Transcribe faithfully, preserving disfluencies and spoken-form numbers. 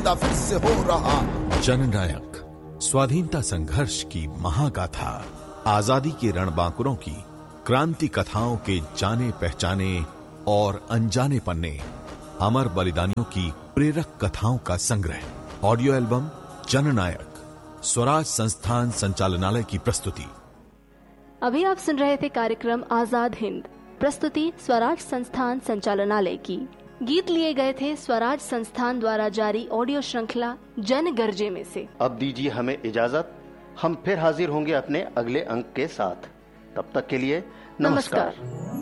पैदा फिर से हो रहा। जननायक, स्वाधीनता संघर्ष की महागाथा, आजादी के रणबांकुरों की क्रांति कथाओं के जाने पहचाने और अनजाने पन्ने, अमर बलिदानियों की प्रेरक कथाओं का संग्रह। ऑडियो एल्बम जननायक, स्वराज संस्थान संचालनालय की प्रस्तुति। अभी आप सुन रहे थे कार्यक्रम आजाद हिंद, प्रस्तुति स्वराज संस्थान संचालनालय की। गीत लिए गए थे स्वराज संस्थान द्वारा जारी ऑडियो श्रृंखला जन गर्जे में से। अब दीजिए हमें इजाजत, हम फिर हाजिर होंगे अपने अगले अंक के साथ। तब तक के लिए नमस्कार, नमस्कार।